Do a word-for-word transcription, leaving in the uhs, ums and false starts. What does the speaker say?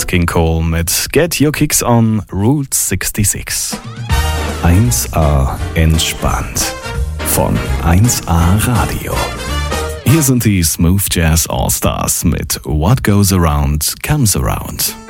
King Cole mit Get Your Kicks on Route sechsundsechzig. eins A entspannt von eins A Radio. Hier sind die Smooth Jazz All Stars mit What Goes Around Comes Around.